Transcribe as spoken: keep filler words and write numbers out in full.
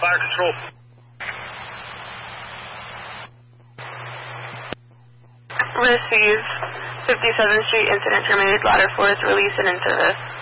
fire control. Receive. fifty-seventh Street incident terminated. Ladder four is released and in service.